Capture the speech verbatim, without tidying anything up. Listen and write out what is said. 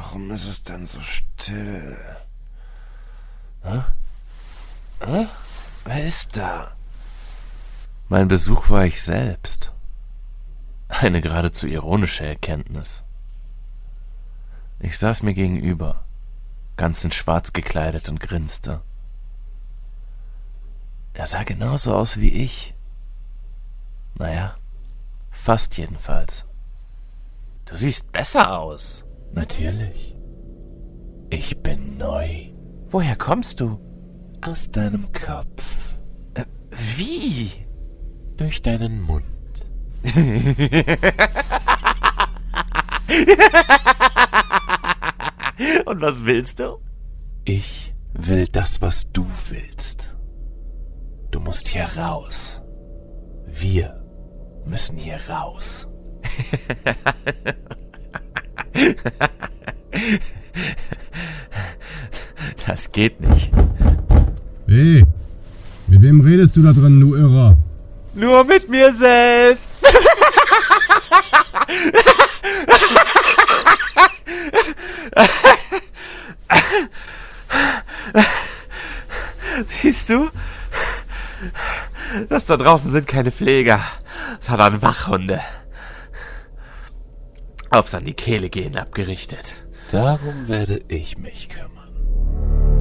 Warum ist es denn so still? Hä? Hä? Wer ist da? Mein Besuch war ich selbst. Eine geradezu ironische Erkenntnis. Ich saß mir gegenüber, ganz in schwarz gekleidet und grinste. Er sah genauso aus wie ich. Naja, fast jedenfalls. Du siehst besser aus. Natürlich. Ich bin neu. Woher kommst du? Aus deinem Kopf. Äh, wie? Durch deinen Mund. Und was willst du? Ich will das, was du willst. Du musst hier raus. Wir müssen hier raus. Das geht nicht. Hey, mit wem redest du da drin, du Irrer? Nur mit mir selbst. Siehst du? Das da draußen sind keine Pfleger, sondern Wachhunde. Aufs an die Kehle gehen abgerichtet. Darum werde ich mich kümmern.